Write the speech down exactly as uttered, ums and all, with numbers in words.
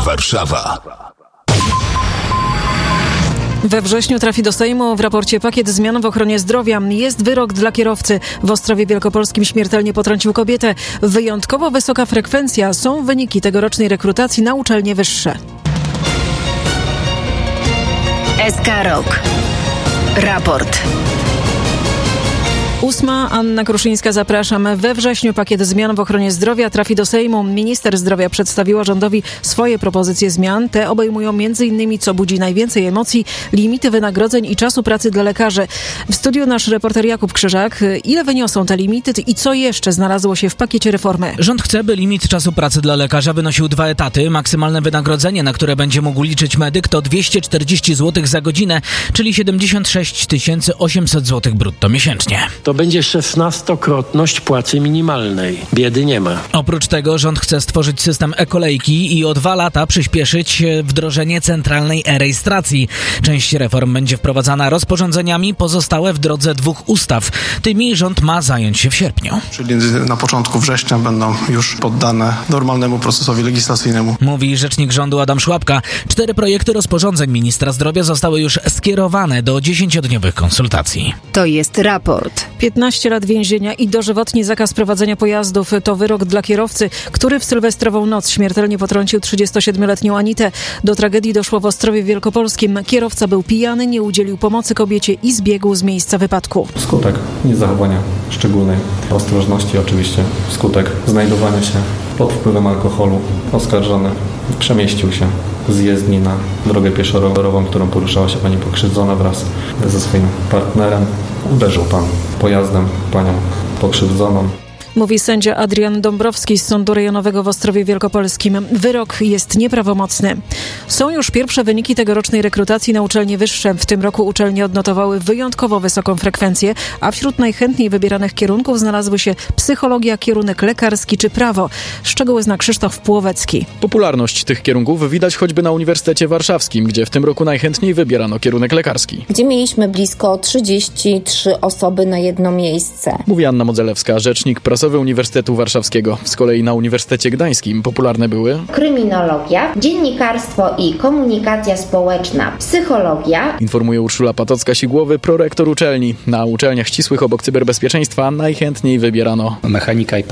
Warszawa. We wrześniu trafi do Sejmu w raporcie pakiet zmian w ochronie zdrowia. Jest wyrok dla kierowcy. W Ostrowie Wielkopolskim śmiertelnie potrącił kobietę. Wyjątkowo wysoka frekwencja. Są wyniki tegorocznej rekrutacji na uczelnie wyższe. S K Rok. Raport. Ósma, Anna Kruszyńska, zapraszam. We wrześniu pakiet zmian w ochronie zdrowia trafi do Sejmu. Minister zdrowia przedstawiła rządowi swoje propozycje zmian. Te obejmują m.in., co budzi najwięcej emocji, limity wynagrodzeń i czasu pracy dla lekarzy. W studiu nasz reporter Jakub Krzyżak. Ile wyniosą te limity i co jeszcze znalazło się w pakiecie reformy? Rząd chce, by limit czasu pracy dla lekarza wynosił dwa etaty. Maksymalne wynagrodzenie, na które będzie mógł liczyć medyk, to dwieście czterdzieści złotych za godzinę, czyli siedemdziesiąt sześć tysięcy osiemset złotych brutto miesięcznie. To będzie szesnastokrotność płacy minimalnej. Biedy nie ma. Oprócz tego rząd chce stworzyć system e-kolejki i o dwa lata przyspieszyć wdrożenie centralnej e-rejestracji. Część reform będzie wprowadzana rozporządzeniami, pozostałe w drodze dwóch ustaw. Tymi rząd ma zająć się w sierpniu. Czyli na początku września będą już poddane normalnemu procesowi legislacyjnemu. Mówi rzecznik rządu Adam Szłapka. Cztery projekty rozporządzeń ministra zdrowia zostały już skierowane do dziesięciodniowych konsultacji. To jest raport. piętnaście lat więzienia i dożywotni zakaz prowadzenia pojazdów to wyrok dla kierowcy, który w sylwestrową noc śmiertelnie potrącił trzydziestosiedmioletnią Anitę. Do tragedii doszło w Ostrowie Wielkopolskim. Kierowca był pijany, nie udzielił pomocy kobiecie i zbiegł z miejsca wypadku. Skutek niezachowania szczególnej ostrożności oczywiście. Skutek znajdowania się pod wpływem alkoholu. Oskarżony przemieścił się z jezdni na drogę pieszo-rowerową, którą poruszała się pani pokrzywdzona wraz ze swoim partnerem. Uderzył pan pojazdem panią pokrzywdzoną. Mówi sędzia Adrian Dąbrowski z Sądu Rejonowego w Ostrowie Wielkopolskim. Wyrok jest nieprawomocny. Są już pierwsze wyniki tegorocznej rekrutacji na uczelnie wyższe. W tym roku uczelnie odnotowały wyjątkowo wysoką frekwencję, a wśród najchętniej wybieranych kierunków znalazły się psychologia, kierunek lekarski czy prawo. Szczegóły zna Krzysztof Płowecki. Popularność tych kierunków widać choćby na Uniwersytecie Warszawskim, gdzie w tym roku najchętniej wybierano kierunek lekarski. Gdzie mieliśmy blisko trzydzieści trzy osoby na jedno miejsce. Mówi Anna Modzelewska, rzecznik prasowy Uniwersytetu Warszawskiego. Z kolei na Uniwersytecie Gdańskim popularne były kryminologia, dziennikarstwo i komunikacja społeczna, psychologia. Informuje Urszula Patocka-Sigłowy, prorektor uczelni. Na uczelniach ścisłych obok cyberbezpieczeństwa najchętniej wybierano mechanika i